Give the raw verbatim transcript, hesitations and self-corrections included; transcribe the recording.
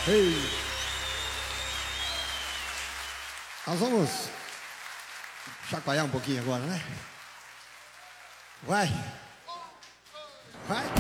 Ei. Nós vamos chacoalhar um pouquinho agora, né? Vai. Vai.